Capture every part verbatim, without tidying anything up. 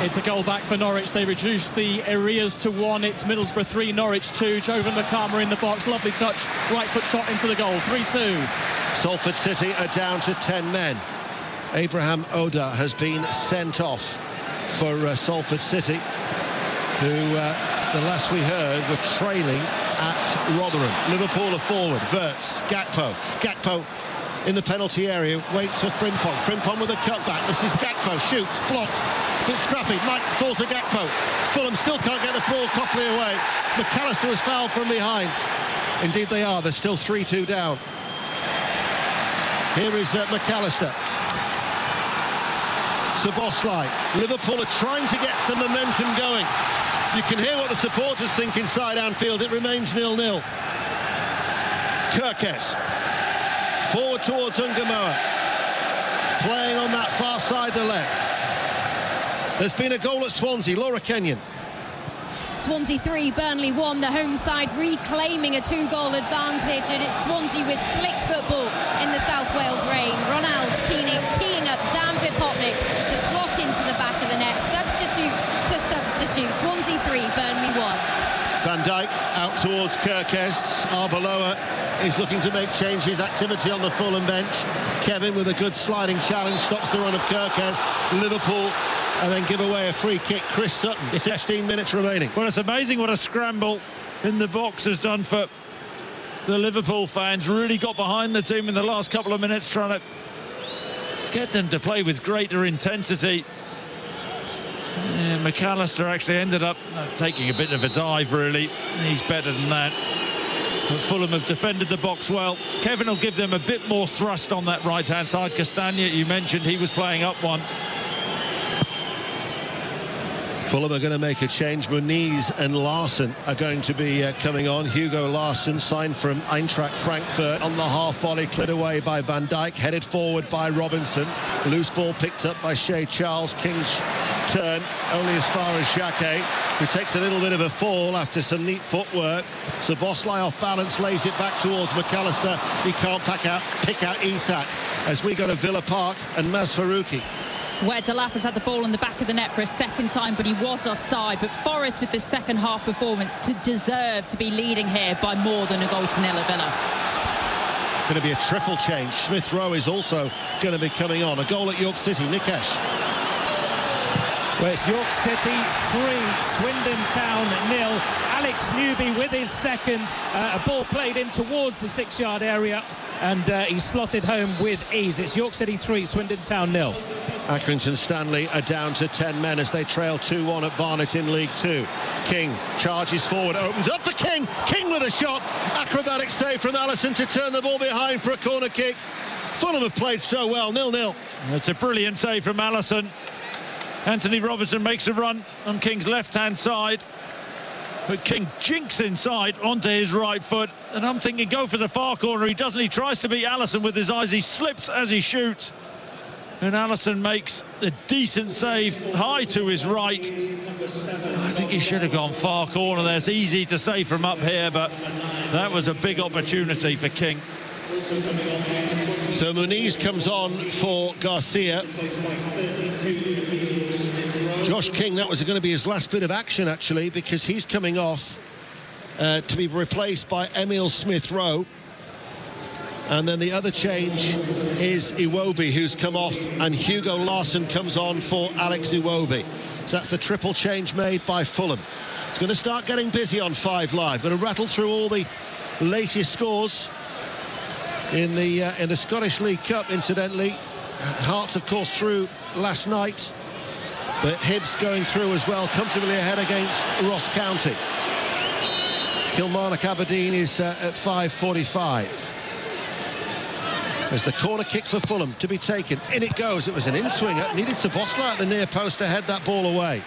It's a goal back for Norwich. They reduced the areas to one. It's Middlesbrough three, Norwich two. Jovan Makama in the box. Lovely touch. Right foot shot into the goal. three two. Salford City are down to ten men. Abraham Oda has been sent off for uh, Salford City, who, uh, the last we heard, were trailing at Rotherham. Liverpool are forward. Wirtz, Gakpo. Gakpo in the penalty area, waits for Frimpong. Frimpong with a cutback. This is Gakpo, shoots, blocked. Bit scrappy. Mike falls to Gakpo. Fulham still can't get the ball properly away. McAllister was fouled from behind. Indeed they are. They're still three two down. Here is uh, McAllister. Szoboszlai. Liverpool are trying to get some momentum going. You can hear what the supporters think inside Anfield. It remains nil nil. Kerkez. Forward towards Ungamoa. Playing on that far side, the left. There's been a goal at Swansea. Laura Kenyon. Swansea three, Burnley one. The home side reclaiming a two-goal advantage, and it's Swansea with slick football in the South Wales rain. Ronald's teeing, teeing up Zam Vipotnik to slot into the back of the net. Substitute to substitute. Swansea three, Burnley one. Van Dijk out towards Kerkez. Arbeloa is looking to make change his activity on the Fulham bench. Kevin with a good sliding challenge stops the run of Kerkez. Liverpool and then give away a free kick. Chris Sutton, yes. sixteen minutes remaining. Well, it's amazing what a scramble in the box has done for the Liverpool fans. Really got behind the team in the last couple of minutes, trying to get them to play with greater intensity. Yeah, McAllister actually ended up uh, taking a bit of a dive, really. He's better than that. But Fulham have defended the box well. Kevin will give them a bit more thrust on that right-hand side. Castagna, you mentioned, he was playing up one. Fulham are going to make a change. Muniz and Larsson are going to be uh, coming on. Hugo Larsson, signed from Eintracht Frankfurt, on the half volley, cleared away by Van Dijk, headed forward by Robinson. Loose ball picked up by Shea Charles. King's turn only as far as Xhaka, who takes a little bit of a fall after some neat footwork. Szoboszlai off balance, lays it back towards McAllister. He can't pack out, pick out Isak as we go to Villa Park and Maz Faruqi. Where Delap has had the ball in the back of the net for a second time, but he was offside. But Forest, with this second half performance, to deserve to be leading here by more than a goal to nil at Villa. Going to be a triple change. Smith Rowe is also going to be coming on. A goal at York City. Nikesh. Well, it's York City three, Swindon Town nil. Alex Newby with his second. Uh, a ball played in towards the six-yard area, and uh, he slotted home with ease. It's York City three, Swindon Town nil. Accrington Stanley are down to ten men as they trail two one at Barnet in League Two. King charges forward, opens up for King. King with a shot. Acrobatic save from Alisson to turn the ball behind for a corner kick. Fulham have played so well, nil nil. It's a brilliant save from Alisson. Anthony Robinson makes a run on King's left-hand side, but King jinks inside onto his right foot, and I'm thinking go for the far corner. He doesn't. He tries to beat Alisson with his eyes. He slips as he shoots, and Alisson makes a decent save high to his right. I think he should have gone far corner there. It's easy to say from up here, but that was a big opportunity for King. So Muniz comes on for Garcia. Josh King, that was going to be his last bit of action, actually, because he's coming off uh, to be replaced by Emile Smith-Rowe. And then the other change is Iwobi, who's come off, and Hugo Larsson comes on for Alex Iwobi. So that's the triple change made by Fulham. It's going to start getting busy on Five Live. Going to rattle through all the latest scores in the uh, in the Scottish League Cup, incidentally. Hearts, of course, through last night, but Hibs going through as well, comfortably ahead against Ross County. Kilmarnock Aberdeen is uh, at five forty-five. There's the corner kick for Fulham to be taken. In it goes. It was an in-swinger. Needed Szoboszlai at the near post to head that ball away.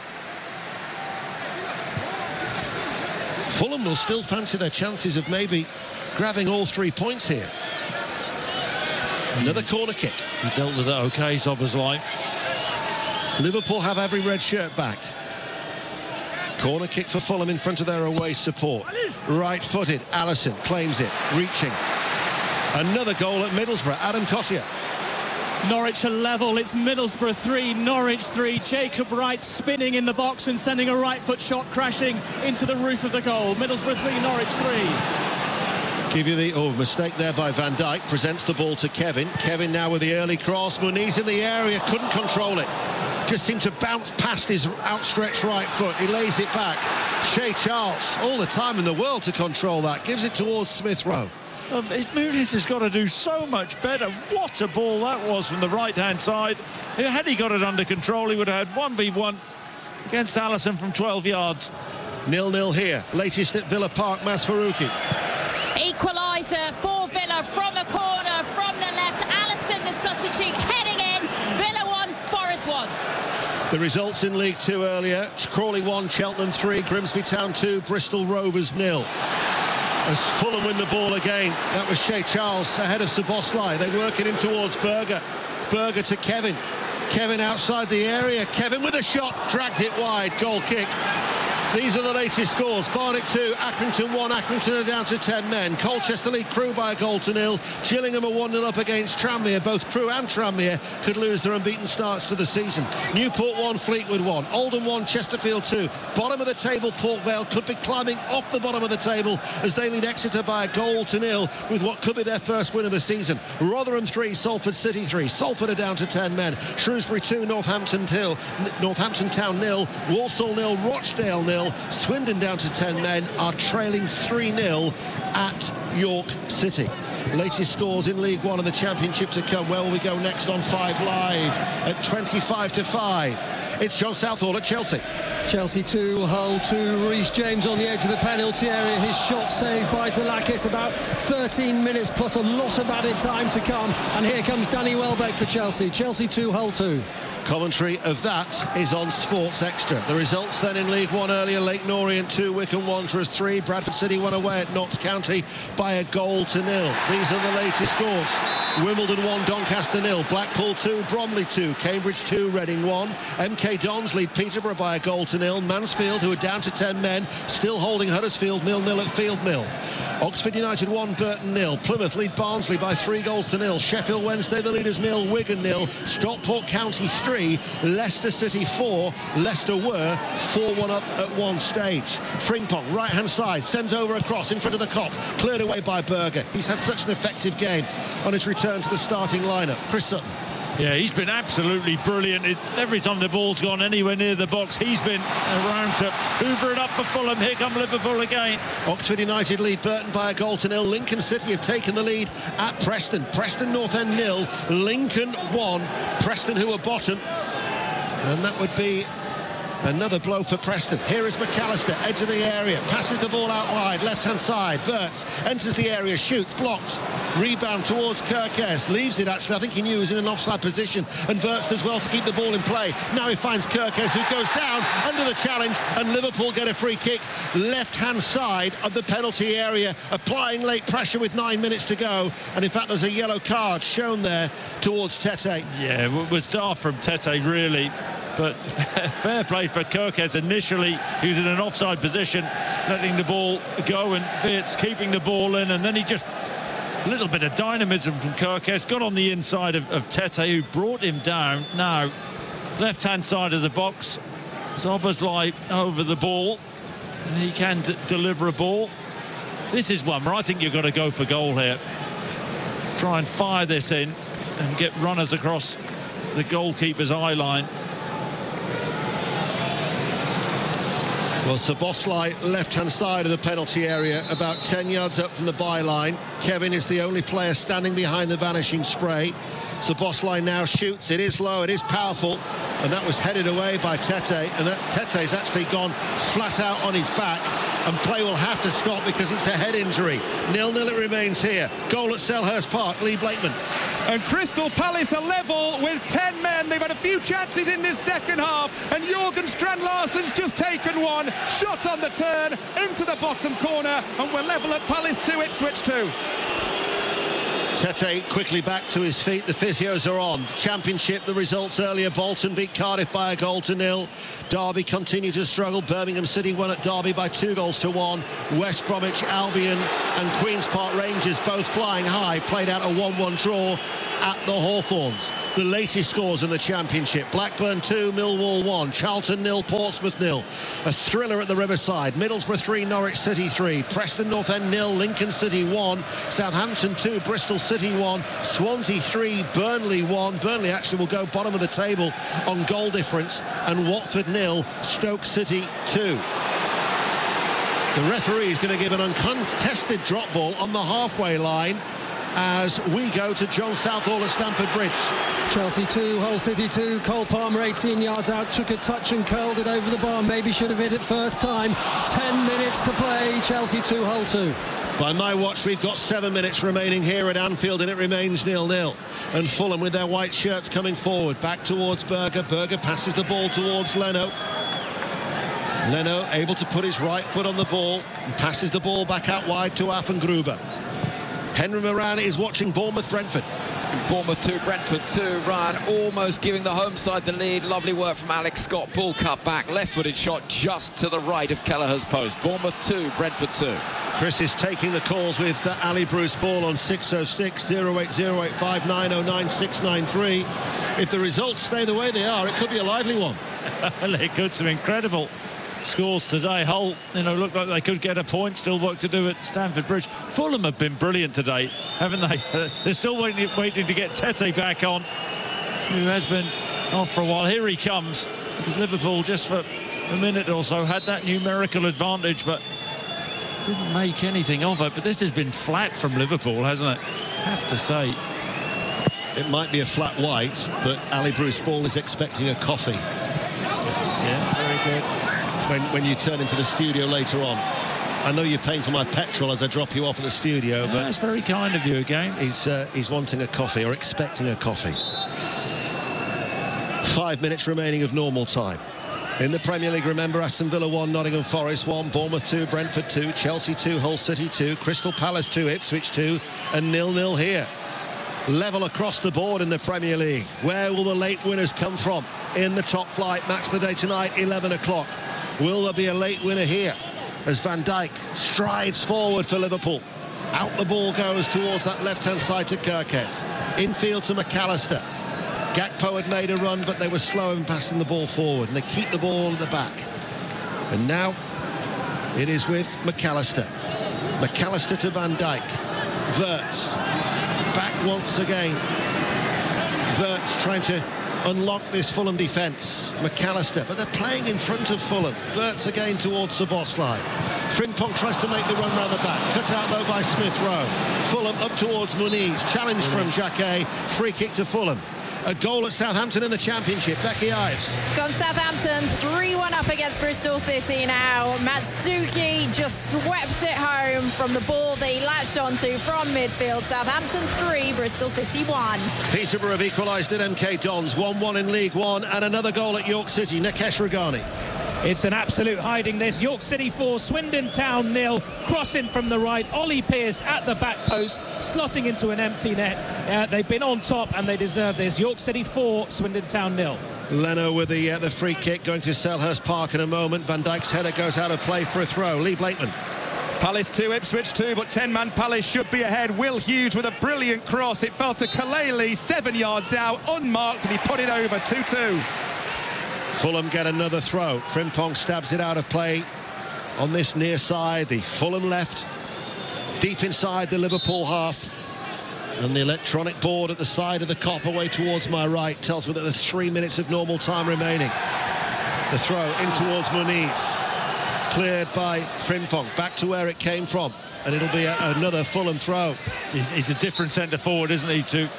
Fulham will still fancy their chances of maybe grabbing all three points here. Another corner kick. He dealt with that okay, Szoboszlai. Liverpool have every red shirt back. Corner kick for Fulham in front of their away support. Right-footed. Alisson claims it, reaching. Another goal at Middlesbrough. Adam Kosia. Norwich are level. It's Middlesbrough three, Norwich three. Jacob Wright spinning in the box and sending a right foot shot crashing into the roof of the goal. Middlesbrough three, Norwich three. Give you the oh mistake there by Van Dijk. Presents the ball to Kevin. Kevin now with the early cross. Muniz in the area, couldn't control it. Just seemed to bounce past his outstretched right foot. He lays it back. Shea Charles, all the time in the world to control that. Gives it towards Smith Rowe. Um, Muniz has got to do so much better. What a ball that was from the right-hand side. Had he got it under control, he would have had one v one against Alisson from twelve yards. nil nil here. Latest at Villa Park, Mas Faruqi. Equaliser for Villa from a corner from the left. Alisson, the substitute, heading in. Villa one, Forest one. The results in League Two earlier. Crawley one, Cheltenham three, Grimsby Town two, Bristol Rovers nil. As Fulham win the ball again, that was Shea Charles ahead of Szoboszlai. They work it in towards Berger. Berger to Kevin. Kevin outside the area. Kevin with a shot, dragged it wide. Goal kick. These are the latest scores. Barnet two, Accrington one. Accrington are down to ten men. Colchester lead Crewe by a goal to nil. Gillingham are one nil up against Tranmere. Both Crewe and Tranmere could lose their unbeaten starts to the season. Newport one, Fleetwood one. Oldham one, Chesterfield two. Bottom of the table, Port Vale could be climbing off the bottom of the table as they lead Exeter by a goal to nil with what could be their first win of the season. Rotherham three, Salford City three. Salford are down to ten men. Shrewsbury two, Northampton Hill, Northampton Town nil. Walsall nil, Rochdale nil. Swindon down to ten men, are trailing three nil at York City. Latest scores in League One and the Championship to come. Where will we go next on Five Live at twenty-five to five? It's John Southall at Chelsea. Chelsea two, Hull two. Reece James on the edge of the penalty area. His shot saved by Zalakis. About thirteen minutes plus a lot of added time to come. And here comes Danny Welbeck for Chelsea. Chelsea two, Hull two. Commentary of that is on Sports Extra. The results then in League One earlier: Leyton Orient two, Wycombe Wanderers three, Bradford City one away at Notts County by a goal to nil. These are the latest scores. Wimbledon one, Doncaster nil, Blackpool two, Bromley two, Cambridge two, Reading one. M K Dons lead Peterborough by a goal to nil. Mansfield, who are down to ten men, still holding Huddersfield nil nil at Field Mill. Oxford United one, Burton nil. Plymouth lead Barnsley by three goals to nil. Sheffield Wednesday the leaders nil, Wigan nil. Stockport County three, Leicester City four. Leicester were four one up at one stage. Frimpong, right hand side, sends over a cross in front of the Kop, cleared away by Berger. He's had such an effective game on his return to the starting lineup. Chris Sutton. Yeah, he's been absolutely brilliant. It, every time the ball's gone anywhere near the box, he's been around to hoover it up for Fulham. Here come Liverpool again. Oxford United lead Burton by a goal to nil. Lincoln City have taken the lead at Preston. Preston North End nil, Lincoln one. Preston, who are bottom. And that would be another blow for Preston. Here is McAllister, edge of the area, passes the ball out wide, left-hand side. Wirtz enters the area, shoots, blocked. Rebound towards Kirkes, leaves it actually. I think he knew he was in an offside position, and Wirtz does well to keep the ball in play. Now he finds Kirkes, who goes down under the challenge, and Liverpool get a free kick left-hand side of the penalty area, applying late pressure with nine minutes to go. And in fact, there's a yellow card shown there towards Tete. Yeah, it was daft from Tete, really. But fair play for Kirkes. Initially, he was in an offside position, letting the ball go, and Wirtz keeping the ball in, and then he just... a little bit of dynamism from Kirkes, got on the inside of, of Tete, who brought him down. Now, left-hand side of the box, Szoboszlai over the ball, and he can deliver a ball. This is one where I think you've got to go for goal here. Try and fire this in and get runners across the goalkeeper's eye line. Well, Szoboszlai, left-hand side of the penalty area, about ten yards up from the byline. Kevin is the only player standing behind the vanishing spray. Szoboszlai now shoots. It is low, it is powerful, and that was headed away by Tete, and that Tete's actually gone flat out on his back, and play will have to stop because it's a head injury. nil nil it remains here. Goal at Selhurst Park, Lee Blakeman. And Crystal Palace are level with ten men. They've had a few chances in this second half, and Jorgen Strand Larsen's just taken one. Shot on the turn, into the bottom corner, and we're level at Palace two, Ipswich two. Tete quickly back to his feet. The physios are on. Championship, the results earlier. Bolton beat Cardiff by a goal to nil. Derby continue to struggle. Birmingham City won at Derby by two goals to one. West Bromwich Albion and Queen's Park Rangers both flying high, played out a one one draw at the Hawthorns. The latest scores in the Championship: Blackburn two, Millwall one, Charlton nil, Portsmouth nil. A thriller at the Riverside: Middlesbrough three, Norwich City three, Preston North End nil, Lincoln City one, Southampton two, Bristol City one, Swansea three, Burnley one. Burnley actually will go bottom of the table on goal difference, and Watford nil, Stoke City two. The referee is going to give an uncontested drop ball on the halfway line as we go to John Southall at Stamford Bridge. Chelsea two, Hull City two. Cole Palmer eighteen yards out, took a touch and curled it over the bar. Maybe should have hit it first time. ten minutes to play. Chelsea two, Hull two. By my watch, we've got seven minutes remaining here at Anfield, and it remains nil nil. And Fulham with their white shirts coming forward, back towards Berger. Berger passes the ball towards Leno. Leno able to put his right foot on the ball and passes the ball back out wide to Affengruber. Henry Moran is watching Bournemouth-Brentford. Bournemouth two, Brentford two. Ryan almost giving the home side the lead. Lovely work from Alex Scott. Ball cut back, left-footed shot just to the right of Kelleher's post. Bournemouth two, Brentford two. Chris is taking the calls with uh, Ali Bruce Ball on six oh six, oh eight oh eight five nine oh nine six nine three. If the results stay the way they are, it could be a lively one. Well, it could. Some incredible scores today. Hull, you know, looked like they could get a point. Still work to do at Stamford Bridge. Fulham have been brilliant today, haven't they? Uh, they're still waiting, waiting to get Tete back on, who has been off for a while. Here he comes, because Liverpool just for a minute or so had that numerical advantage, but didn't make anything of it. But this has been flat from Liverpool, hasn't it? I have to say. It might be a flat white, but Ali Bruce Ball is expecting a coffee. Yeah, very good. When, when you turn into the studio later on. I know you're paying for my petrol as I drop you off at the studio, Yeah, but that's very kind of you again. He's, uh, he's wanting a coffee, or expecting a coffee. Five minutes remaining of normal time. In the Premier League, remember, Aston Villa one, Nottingham Forest one, Bournemouth two, Brentford two, Chelsea two, Hull City two, Crystal Palace two, Ipswich two, and nil nil here. Level across the board in the Premier League. Where will the late winners come from in the top flight? Match of the day tonight, eleven o'clock. Will there be a late winner here as Van Dijk strides forward for Liverpool? Out the ball goes towards that left-hand side to Kirkes. Infield to McAllister. Gakpo had made a run, but they were slow in passing the ball forward, and they keep the ball at the back. And now it is with McAllister. McAllister to Van Dijk. Wirtz back once again. Wirtz trying to unlock this Fulham defence. McAllister, but they're playing in front of Fulham. Wirtz again towards Szoboszlai. Frimpong tries to make the run round the back. Cut out though by Smith Rowe. Fulham up towards Muniz. Challenge from Jacquet. Free kick to Fulham. A goal at Southampton in the Championship. Becky Ives. It's gone Southampton three one up against Bristol City now. Matsuki just swept it home from the ball they latched onto from midfield. Southampton three, Bristol City one. Peterborough have equalised at M K Dons. one one in League One, and another goal at York City. Nikesh Ragani. It's an absolute hiding this. York City four, Swindon Town nil. Crossing from the right, Ollie Pearce at the back post, slotting into an empty net. Uh, they've been on top and they deserve this. York City four, Swindon Town nil. Leno with the uh, the free kick going to Selhurst Park in a moment. Van Dijk's header goes out of play for a throw. Lee Blakeman. Palace two, Ipswich two, but ten-man Palace should be ahead. Will Hughes with a brilliant cross. It fell to Kaleli, seven yards out, unmarked, and he put it over, two two. Fulham get another throw. Frimpong stabs it out of play on this near side. The Fulham left, deep inside the Liverpool half. And the electronic board at the side of the Kop away towards my right tells me that there's three minutes of normal time remaining. The throw in towards Muniz. Cleared by Frimpong. Back to where it came from. And it'll be a, another Fulham throw. He's, he's a different centre forward, isn't he, too?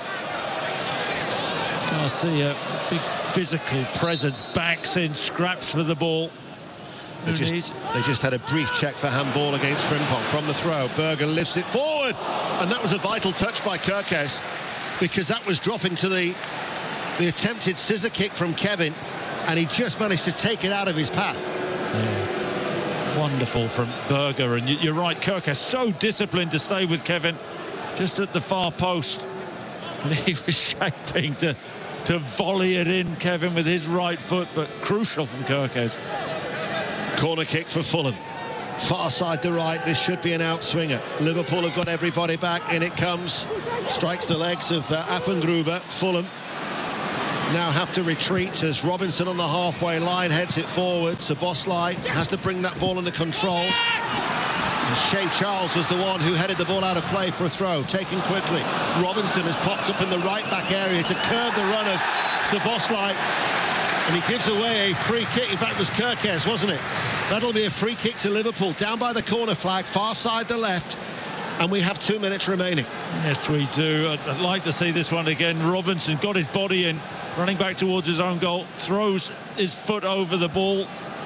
I see a big physical presence, backs in, scraps for the ball. They just, they just had a brief check for handball against Frimpong from the throw. Berger lifts it forward, and that was a vital touch by Kirkes, because that was dropping to the the attempted scissor kick from Kevin, and he just managed to take it out of his path. Yeah. Wonderful from Berger, and you're right, Kirkes so disciplined to stay with Kevin just at the far post, and he was shaping to to volley it in, Kevin, with his right foot, but crucial from Kerkez. Corner kick for Fulham. Far side to right, this should be an outswinger. Liverpool have got everybody back, in it comes. Strikes the legs of uh, Appengruber. Fulham now have to retreat as Robinson on the halfway line heads it forward. Szoboszlai has to bring that ball under control. And Shea Charles was the one who headed the ball out of play for a throw, taken quickly. Robinson has popped up in the right back area to curb the run of Szoboszlai, and he gives away a free kick. In fact, it was Kerkez, wasn't it? That'll be a free kick to Liverpool, down by the corner flag, far side to left, and we have two minutes remaining. Yes, we do. I'd, I'd like to see this one again. Robinson got his body in, running back towards his own goal, throws his foot over the ball.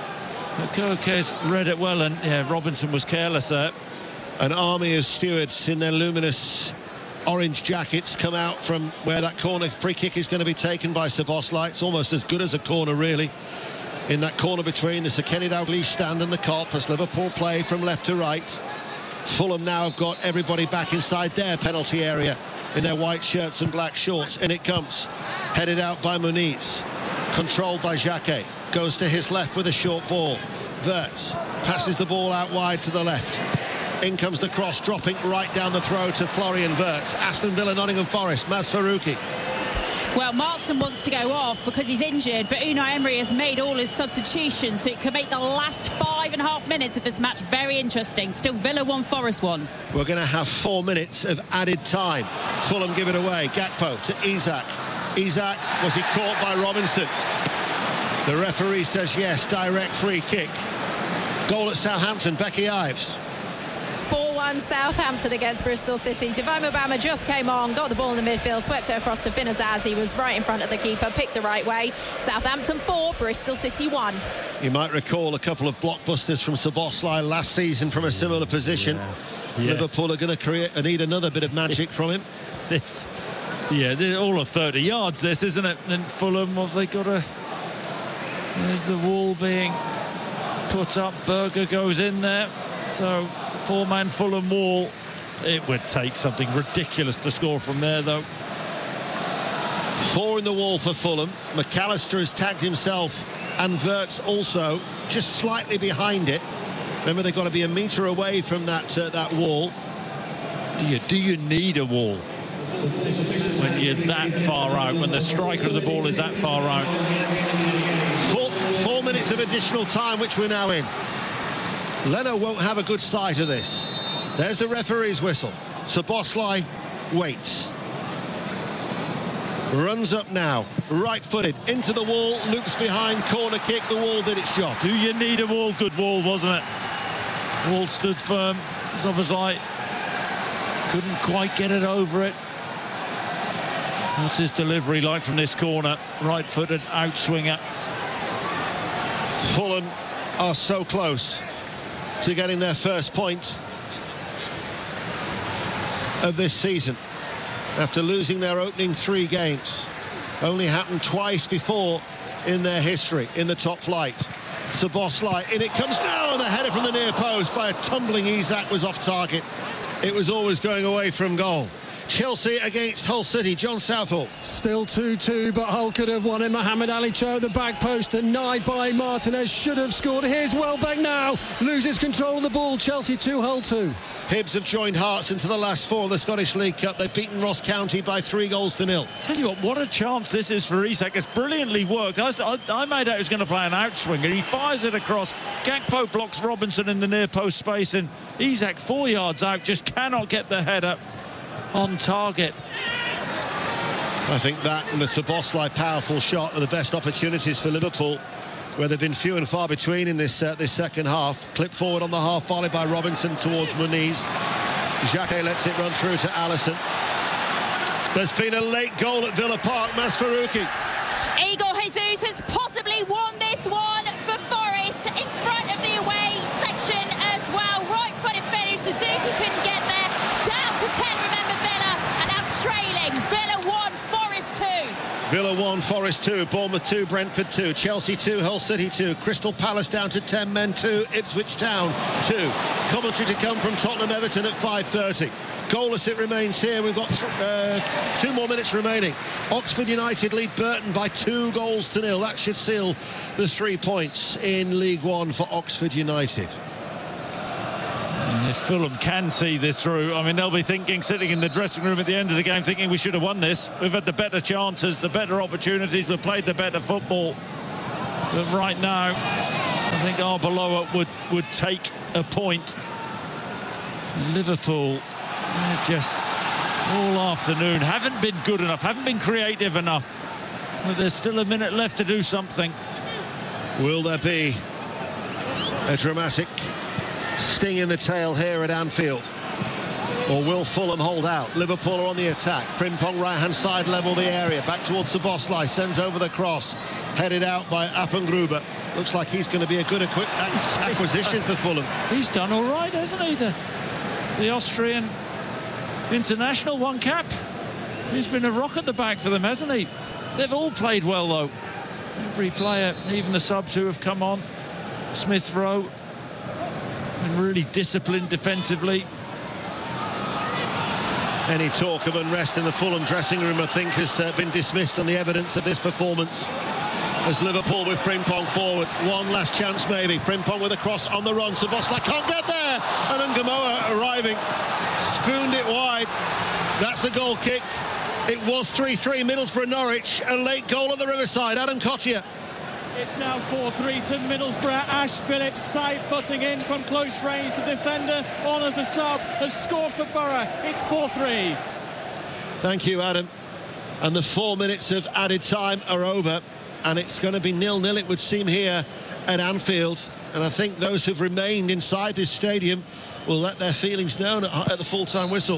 Kerkez read it well, and yeah, Robinson was careless there. An army of stewards in their luminous orange jackets come out from where that corner free kick is going to be taken by Szoboszlai. It's almost as good as a corner, really, in that corner between the Sir Kenny Dalglish stand and the Kop as Liverpool play from left to right. Fulham now have got everybody back inside their penalty area in their white shirts and black shorts, and it comes headed out by Muniz, controlled by Jacquet, goes to his left with a short ball. Wirtz passes the ball out wide to the left. In comes the cross, dropping right down the throat to Florian Wirtz. Aston Villa, Nottingham Forest, Maz Faruqi. Well, Maatsen wants to go off because he's injured, but Unai Emery has made all his substitutions, so it could make the last five and a half minutes of this match very interesting. Still Villa one, Forest one. We're going to have four minutes of added time. Fulham give it away. Gakpo to Isak. Isak, was he caught by Robinson? The referee says yes, direct free kick. Goal at Southampton, Becky Ives. four one Southampton against Bristol City. Tivamo Bama just came on, got the ball in the midfield, swept it across to Finazaz. He was right in front of the keeper, picked the right way. Southampton four, Bristol City one. You might recall a couple of blockbusters from Szoboszlai last season from a similar position. Yeah. Yeah. Liverpool are going to create and need another bit of magic from him. This, yeah, they're all of thirty yards, this, isn't it? And Fulham, have they got a... There's the wall being put up. Berger goes in there. So, four-man Fulham wall. It would take something ridiculous to score from there, though. Four in the wall for Fulham. McAllister has tagged himself, and Wirtz also just slightly behind it. Remember, they've got to be a metre away from that uh, that wall. Do you, do you need a wall when you're that far out, when the striker of the ball is that far out? Four, four minutes of additional time, which we're now in. Leno won't have a good sight of this. There's the referee's whistle. Szoboszlai waits. Runs up now, right-footed, into the wall, loops behind, corner kick, the wall did its job. Do you need a wall? Good wall, wasn't it? Wall stood firm. Szoboszlai couldn't quite get it over it. What's his delivery like from this corner? Right-footed, outswinger. Fulham are so close to getting their first point of this season after losing their opening three games. Only happened twice before in their history in the top flight. Szoboszlai, in it comes now, and the header from the near post by a tumbling Isak was off target. It was always going away from goal. Chelsea against Hull City. John Southall. Still two two, but Hull could have won it. Mohamed Ali Cho at the back post, denied by Martinez, should have scored. Here's Welbeck now, loses control of the ball. Chelsea two, Hull two. Hibs have joined Hearts into the last four of the Scottish League Cup. They've beaten Ross County by three goals to nil. Tell you what, what a chance this is for Isak. It's brilliantly worked. I, I, I made out he was going to play an outswinger. He fires it across. Gakpo blocks Robinson in the near post space, and Isak, four yards out, just cannot get the header on target. I think that and the Szoboszlai powerful shot are the best opportunities for Liverpool, where they've been few and far between in this uh, this second half. Clip forward on the half volley by Robinson towards Muniz. Jacquet lets it run through to Alisson. There's been a late goal at Villa Park. Maz Faruqi. Igor Jesus has possibly won this one for Forest in front of the away section as well. Right-footed finish. Suzuki couldn't get there. Down to ten, remember, Villa, and now trailing. Villa one, Forest two. Villa one, Forest two, Bournemouth two, Brentford two, Chelsea two, Hull City two, Crystal Palace down to ten men two, Ipswich Town two. Commentary to come from Tottenham Everton at five thirty. Goalless it remains here. We've got uh, two more minutes remaining. Oxford United lead Burton by two goals to nil. That should seal the three points in League One for Oxford United. And if Fulham can see this through, I mean, they'll be thinking, sitting in the dressing room at the end of the game, thinking we should have won this. We've had the better chances, the better opportunities, we've played the better football. But right now, I think Arbeloa would, would take a point. Liverpool, they've just all afternoon haven't been good enough, haven't been creative enough. But there's still a minute left to do something. Will there be a dramatic sting in the tail here at Anfield? Or will Fulham hold out? Liverpool are on the attack. Frimpong right-hand side, level the area. Back towards Szoboszlai, sends over the cross. Headed out by Appengruber. Looks like he's going to be a good acquisition for Fulham. He's done all right, hasn't he? The, the Austrian international, one cap. He's been a rock at the back for them, hasn't he? They've all played well, though. Every player, even the subs who have come on. Smith Rowe, been really disciplined defensively. Any talk of unrest in the Fulham dressing room, I think, has uh, been dismissed on the evidence of this performance. As Liverpool with Frimpong forward. One last chance, maybe. Frimpong with a cross on the run. Szoboszlai can't get there. And Ngamoa arriving. Spooned it wide. That's a goal kick. It was three three, Middlesbrough Norwich. A late goal at the Riverside. Adam Cottier. It's now four three to Middlesbrough. Ash Phillips side-footing in from close range. The defender on as a sub has scored for Borough. It's four three. Thank you, Adam. And the four minutes of added time are over. And it's going to be nil nil, it would seem, here at Anfield. And I think those who've remained inside this stadium will let their feelings known at, at the full-time whistle.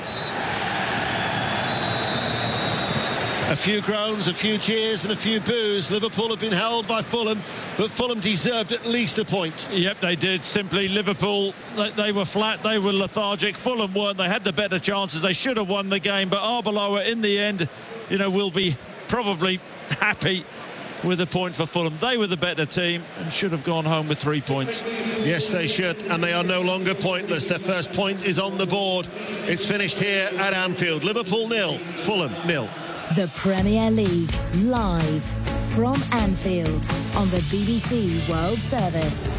A few groans, a few cheers and a few boos. Liverpool have been held by Fulham, but Fulham deserved at least a point. Yep, they did. Simply Liverpool, they, they were flat, they were lethargic. Fulham weren't. They had the better chances. They should have won the game, but Arbeloa in the end, you know, will be probably happy with a point for Fulham. They were the better team and should have gone home with three points. Yes, they should, and they are no longer pointless. Their first point is on the board. It's finished here at Anfield. Liverpool nil, Fulham nil. The Premier League, live from Anfield on the B B C World Service.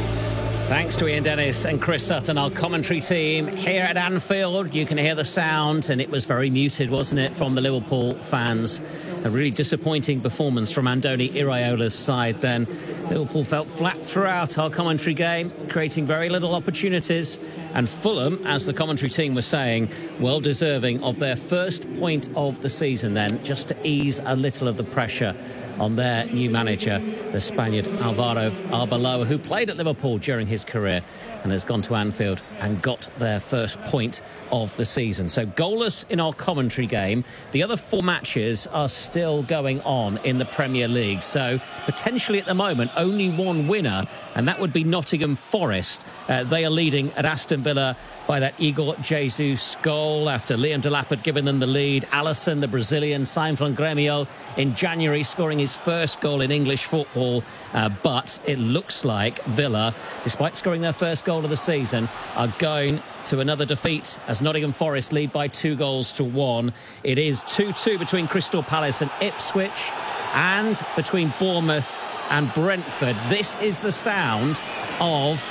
Thanks to Ian Dennis and Chris Sutton, our commentary team here at Anfield. You can hear the sound, and it was very muted, wasn't it, from the Liverpool fans. A really disappointing performance from Andoni Iraola's side then. Liverpool felt flat throughout our commentary game, creating very little opportunities. And Fulham, as the commentary team was saying, well deserving of their first point of the season then, just to ease a little of the pressure on their new manager, the Spaniard Alvaro Arbeloa, who played at Liverpool during his career and has gone to Anfield and got their first point of the season. So goalless in our commentary game. The other four matches are still going on in the Premier League. So potentially at the moment, only one winner, and that would be Nottingham Forest. Uh, they are leading at Aston Villa by that Igor Jesus goal after Liam Delap had given them the lead. Alisson, the Brazilian, signed from Grêmio in January, scoring his first goal in English football. Uh, but it looks like Villa, despite scoring their first goal of the season, are going to another defeat as Nottingham Forest lead by two goals to one. It is two two between Crystal Palace and Ipswich, and between Bournemouth and Brentford. This is the sound of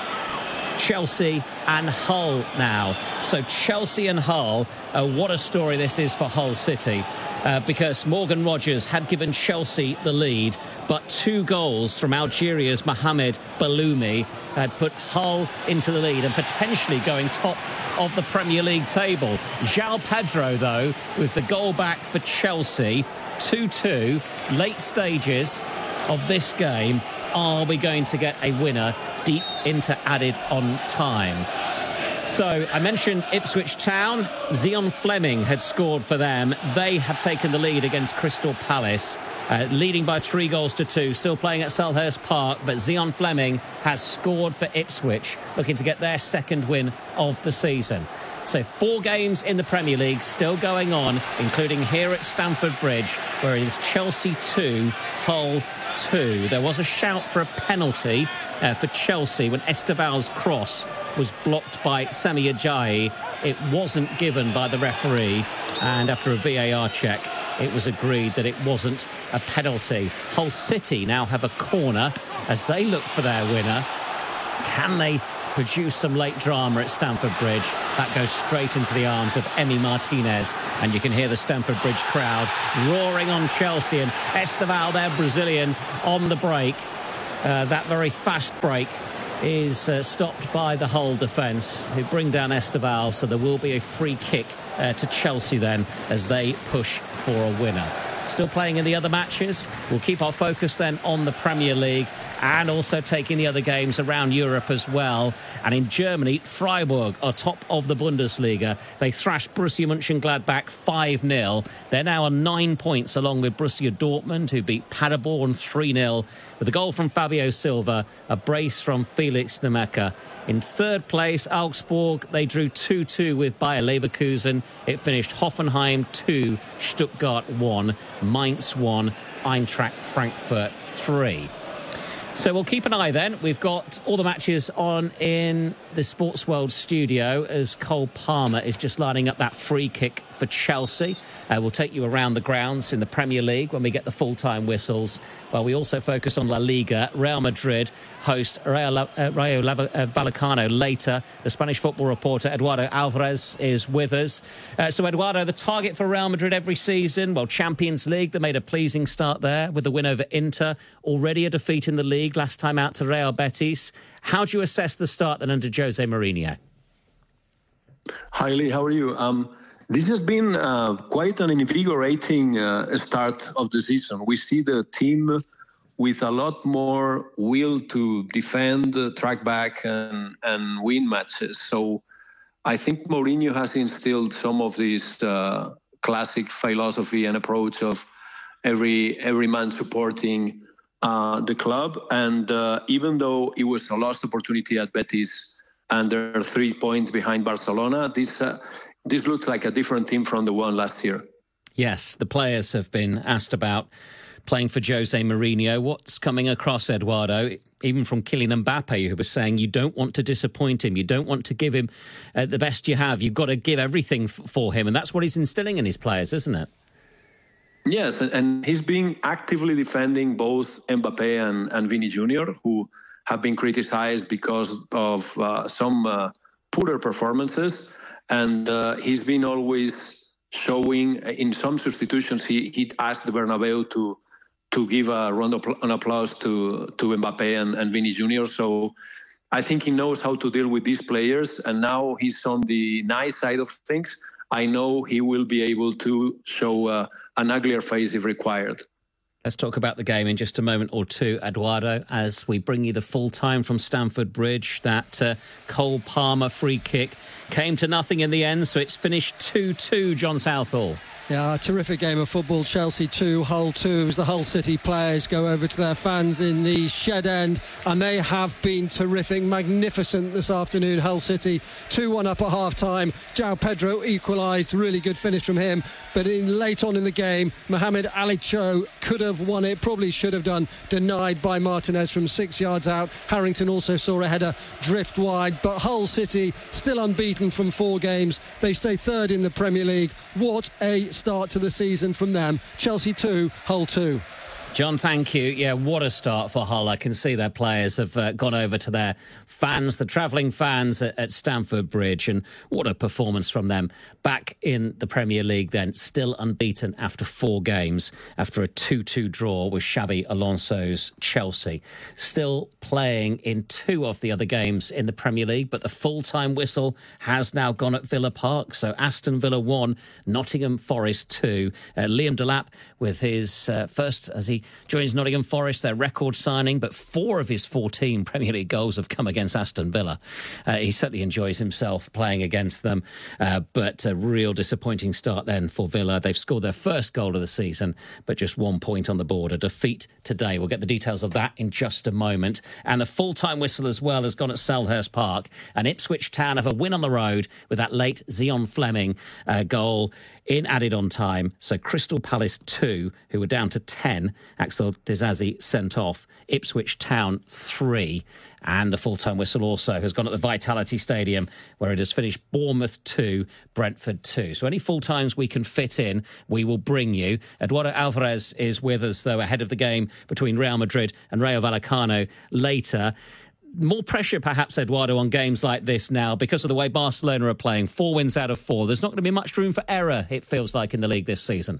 Chelsea and Hull now. So Chelsea and Hull, uh, what a story this is for Hull City. Uh, because Morgan Rogers had given Chelsea the lead, but two goals from Algeria's Mohamed Baloumi had put Hull into the lead and potentially going top of the Premier League table. João Pedro, though, with the goal back for Chelsea. two two, late stages of this game. Are we going to get a winner deep into added on time? So I mentioned Ipswich Town. Zion Fleming had scored for them. They have taken the lead against Crystal Palace, uh, leading by three goals to two, still playing at Selhurst Park, but Zion Fleming has scored for Ipswich, looking to get their second win of the season. So four games in the Premier League still going on, including here at Stamford Bridge, where it is Chelsea two, Hull two. There was a shout for a penalty uh, for Chelsea when Esteval's cross was blocked by Sami Ajayi. It wasn't given by the referee, and after a V A R check, it was agreed that it wasn't a penalty. Hull City now have a corner as they look for their winner. Can they produce some late drama at Stamford Bridge? That goes straight into the arms of Emi Martinez, and you can hear the Stamford Bridge crowd roaring on Chelsea, and Esteval, their Brazilian, on the break. Uh, that very fast break is uh, stopped by the Hull defence, who bring down Esteval, so there will be a free kick uh, to Chelsea then as they push for a winner. Still playing in the other matches. We'll keep our focus then on the Premier League and also taking the other games around Europe as well. And in Germany, Freiburg are top of the Bundesliga. They thrashed Borussia Mönchengladbach five nil. They're now on nine points along with Borussia Dortmund, who beat Paderborn three nil with a goal from Fabio Silva, a brace from Felix Nemeka. In third place, Augsburg, they drew two two with Bayer Leverkusen. It finished Hoffenheim two, Stuttgart one, Mainz one, Eintracht Frankfurt three. So we'll keep an eye then. We've got all the matches on in the Sports World studio as Cole Palmer is just lining up that free kick for Chelsea. Uh, we'll take you around the grounds in the Premier League when we get the full-time whistles, while we also focus on La Liga. Real Madrid host Rayo, uh, Rayo uh, Vallecano later. The Spanish football reporter Eduardo Alvarez is with us. Uh, so, Eduardo, the target for Real Madrid every season, well, Champions League, they made a pleasing start there with the win over Inter. Already a defeat in the league, last time out to Real Betis. How do you assess the start then under Jose Mourinho? Hi, Lee, how are you? Um, this has been uh, quite an invigorating uh, start of the season. We see the team with a lot more will to defend, uh, track back, and, and win matches. So I think Mourinho has instilled some of this uh, classic philosophy and approach of every every man supporting uh, the club. And uh, even though it was a lost opportunity at Betis and they're three points behind Barcelona, this uh, this looks like a different team from the one last year. Yes, the players have been asked about playing for Jose Mourinho. What's coming across, Eduardo, even from Kylian Mbappe, who was saying you don't want to disappoint him, you don't want to give him uh, the best you have, you've got to give everything f- for him, and that's what he's instilling in his players, isn't it? Yes, and he's been actively defending both Mbappe and, and Vini Junior, who have been criticized because of uh, some uh, poorer performances. And uh, he's been always showing in some substitutions. He he asked the Bernabeu to to give a round of an applause to to Mbappe and, and Vini Junior. So I think he knows how to deal with these players. And now he's on the nice side of things. I know he will be able to show uh, an uglier face if required. Let's talk about the game in just a moment or two, Eduardo, as we bring you the full time from Stamford Bridge. That uh, Cole Palmer free kick came to nothing in the end, so it's finished two two, John Southall. Yeah, a terrific game of football. Chelsea two, Hull two. As the Hull City players go over to their fans in the shed end, and they have been terrific, magnificent this afternoon. Hull City two one up at half-time. João Pedro equalised, really good finish from him. But in late on in the game, Mohamed Ali Cho could have won it, probably should have done, denied by Martinez from six yards out. Harrington also saw a header drift wide, but Hull City still unbeaten from four games. They stay third in the Premier League. What a start to the season from them. Chelsea two, Hull two. John, thank you. Yeah, what a start for Hull. I can see their players have uh, gone over to their fans, the travelling fans at, at Stamford Bridge, and what a performance from them. Back in the Premier League then, still unbeaten after four games, after a two two draw with Xabi Alonso's Chelsea. Still playing in two of the other games in the Premier League, but the full-time whistle has now gone at Villa Park. So Aston Villa one, Nottingham Forest two. Uh, Liam Delap with his uh, first, as he Mazzarri joins Nottingham Forest, their record signing, but four of his fourteen Premier League goals have come against Aston Villa. Uh, he certainly enjoys himself playing against them, uh, but a real disappointing start then for Villa. They've scored their first goal of the season, but just one point on the board. A defeat today. We'll get the details of that in just a moment. And the full-time whistle as well has gone at Selhurst Park, and Ipswich Town have a win on the road with that late Zion Fleming uh, goal in added on time. So Crystal Palace two, who were down to ten, Axel Disasi sent off. Ipswich Town three. And the full-time whistle also has gone at the Vitality Stadium, where it has finished Bournemouth two, Brentford two. So any full-times we can fit in, we will bring you. Eduardo Alvarez is with us, though, ahead of the game between Real Madrid and Rayo Vallecano later. More pressure, perhaps, Eduardo, on games like this now because of the way Barcelona are playing. Four wins out of four. There's not going to be much room for error, it feels like, in the league this season.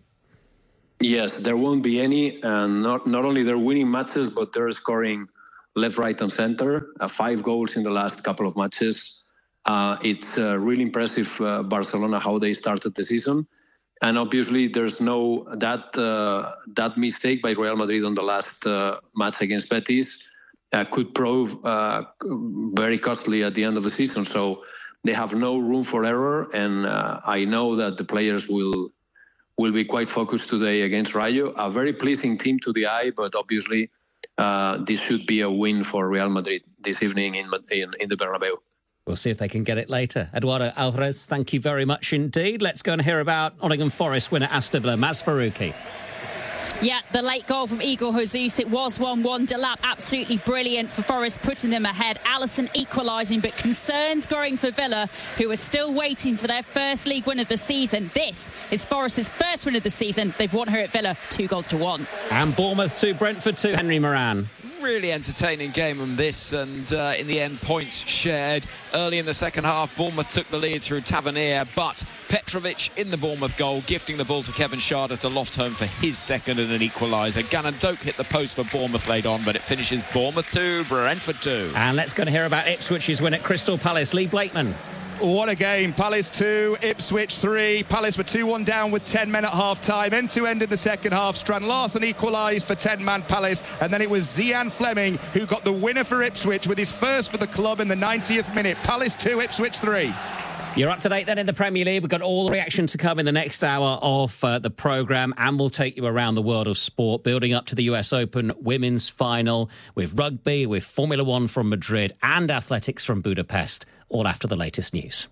Yes, there won't be any. And not, not only they're winning matches, but they're scoring left, right and centre. Uh, five goals in the last couple of matches. Uh, it's uh, really impressive, uh, Barcelona, how they started the season. And obviously there's no that uh, that mistake by Real Madrid on the last uh, match against Betis uh, could prove uh, very costly at the end of the season. So they have no room for error. And uh, I know that the players will will be quite focused today against Rayo. A very pleasing team to the eye, but obviously Uh, this should be a win for Real Madrid this evening in, in in the Bernabeu. We'll see if they can get it later. Eduardo Alvarez, thank you very much indeed. Let's go and hear about Nottingham Forest winner Aston Villa, Maz Faruqi. Yeah, the late goal from Igor Jesus. It was one one. Delap absolutely brilliant for Forest, putting them ahead. Alisson equalising, but concerns growing for Villa, who are still waiting for their first league win of the season. This is Forest's first win of the season. They've won here at Villa, two goals to one. And Bournemouth two, Brentford two. Henry Moran. Really entertaining game on this, and uh, in the end, points shared. Early in the second half, Bournemouth took the lead through Tavernier, but Petrovic in the Bournemouth goal, gifting the ball to Kevin Schade to loft home for his second and an equaliser. Gannon Doak hit the post for Bournemouth late on, but it finishes Bournemouth two, Brentford two. And let's go and hear about Ipswich's win at Crystal Palace. Lee Blakeman. What a game. Palace two, Ipswich three. Palace were two one down with ten men at half-time. End-to-end in the second half. Strand Larsen equalised for ten-man Palace. And then it was Zian Fleming who got the winner for Ipswich with his first for the club in the ninetieth minute. Palace two, Ipswich three. You're up to date then in the Premier League. We've got all the reaction to come in the next hour of uh, the programme, and we'll take you around the world of sport, building up to the U S Open women's final with rugby, with Formula One from Madrid and athletics from Budapest, all after the latest news.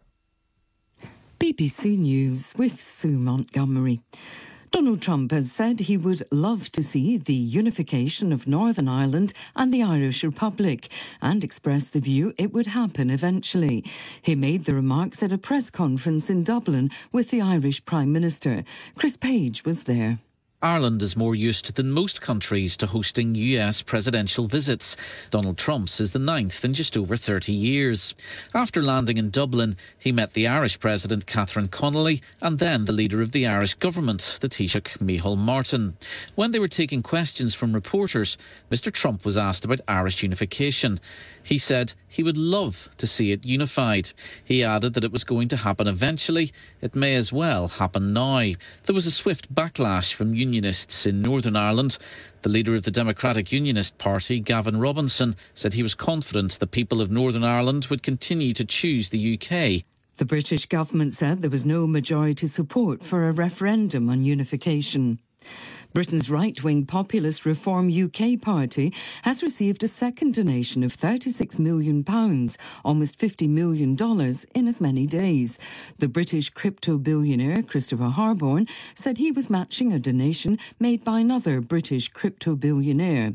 B B C News with Sue Montgomery. Donald Trump has said he would love to see the unification of Northern Ireland and the Irish Republic and expressed the view it would happen eventually. He made the remarks at a press conference in Dublin with the Irish Prime Minister. Chris Page was there. Ireland is more used than most countries to hosting U S presidential visits. Donald Trump's is the ninth in just over thirty years. After landing in Dublin, he met the Irish President Catherine Connolly and then the leader of the Irish government, the Taoiseach Micheál Martin. When they were taking questions from reporters, Mr Trump was asked about Irish unification. He said he would love to see it unified. He added that it was going to happen eventually. It may as well happen now. There was a swift backlash from Unionists in Northern Ireland. The leader of the Democratic Unionist Party, Gavin Robinson, said he was confident the people of Northern Ireland would continue to choose the U K. The British government said there was no majority support for a referendum on unification. Britain's right-wing populist Reform U K party has received a second donation of thirty-six million pounds, almost fifty million dollars, in as many days. The British crypto billionaire Christopher Harborne said he was matching a donation made by another British crypto billionaire.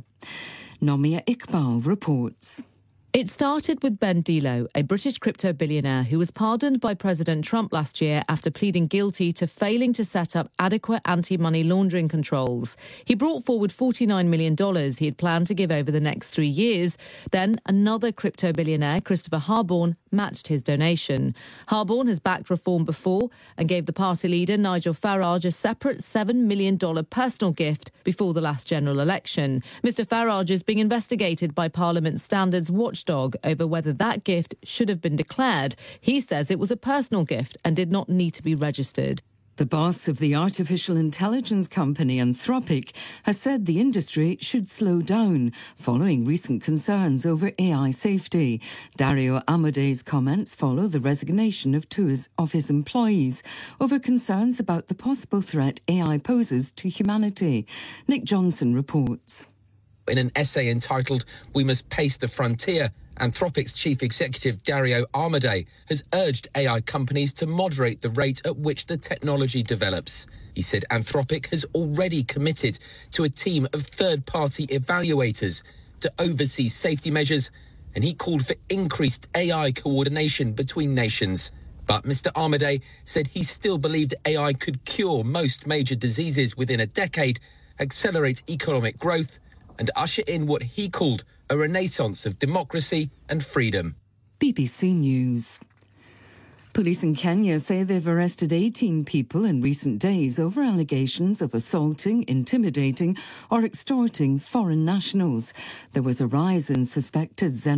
Nomia Iqbal reports. It started with Ben Dilo, a British crypto billionaire who was pardoned by President Trump last year after pleading guilty to failing to set up adequate anti-money laundering controls. He brought forward forty-nine million dollars he had planned to give over the next three years. Then another crypto billionaire, Christopher Harborne, matched his donation. Harborne has backed reform before and gave the party leader Nigel Farage a separate seven million dollars personal gift before the last general election. Mr Farage is being investigated by Parliament's Standards Watchdog over whether that gift should have been declared. He says it was a personal gift and did not need to be registered. The boss of the artificial intelligence company Anthropic has said the industry should slow down following recent concerns over A I safety. Dario Amode's comments follow the resignation of two of his employees over concerns about the possible threat A I poses to humanity. Nick Johnson reports. In an essay entitled "We Must Pace the Frontier," Anthropic's chief executive Dario Amodei has urged A I companies to moderate the rate at which the technology develops. He said Anthropic has already committed to a team of third-party evaluators to oversee safety measures, and he called for increased A I coordination between nations. But Mister Amodei said he still believed A I could cure most major diseases within a decade, accelerate economic growth, and usher in what he called a renaissance of democracy and freedom. B B C News. Police in Kenya say they've arrested eighteen people in recent days over allegations of assaulting, intimidating or extorting foreign nationals. There was a rise in suspected xenophobic